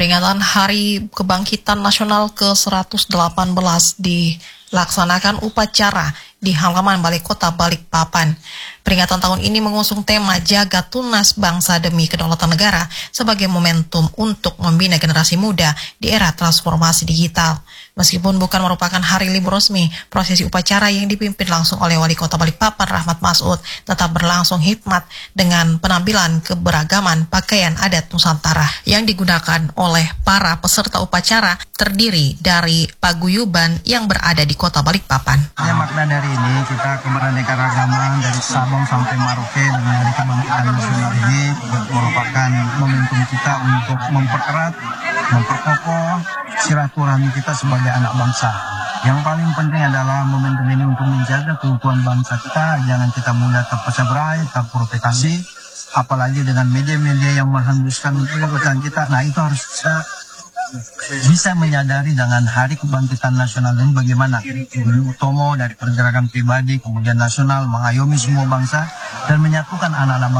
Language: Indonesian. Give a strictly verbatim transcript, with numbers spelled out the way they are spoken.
Peringatan Hari Kebangkitan Nasional ke seratus delapan belas dilaksanakan upacara di halaman Balai Kota Balikpapan. Peringatan tahun ini mengusung tema Jaga Tunas Bangsa Demi Kedaulatan Negara sebagai momentum untuk membina generasi muda di era transformasi digital. Meskipun bukan merupakan hari libur resmi, prosesi upacara yang dipimpin langsung oleh Wali Kota Balikpapan Rahmat Masud tetap berlangsung hikmat dengan penampilan keberagaman pakaian adat Nusantara yang digunakan oleh para peserta upacara terdiri dari paguyuban yang berada di Kota Balikpapan. Ya, makna dari ini kita keberaneka-ragaman dari Sabang sampai Merauke dan Hari Kebangkitan Nasional ini merupakan momentum kita untuk mempererat, memperkokoh silaturahmi kita sebagai anak bangsa. Yang paling penting adalah momentum ini untuk menjaga keutuhan bangsa kita, jangan kita mudah terpecah berai, terprovokasi, apalagi dengan media-media yang menghembuskan keutuhan kita. Nah, itu harus bisa bisa menyadari dengan Hari Kebangkitan Nasional ini bagaimana Tomo dari pergerakan pribadi kemudian nasional mengayomi semua bangsa dan menyatukan anak-anak